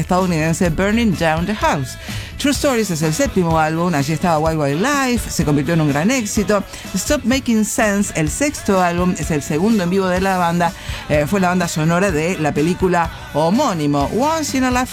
estadounidense Burning Down the House. True Stories es el séptimo álbum, allí estaba Wild Wild Life, se convirtió en un gran éxito. Stop Making Sense, el sexto álbum, es el segundo en vivo de la banda, fue la banda sonora de la película homónimo. Once in a